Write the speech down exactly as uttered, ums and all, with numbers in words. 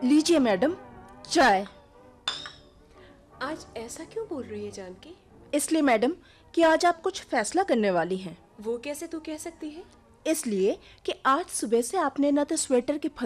लीजिए मैडम चाय। आज ऐसा क्यों बोल रही है जानकी? इसलिए मैडम कि आज आप कुछ फैसला करने वाली हैं। वो कैसे तू कह सकती है? इसलिए कि आज सुबह से आपने न तो स्वेटर के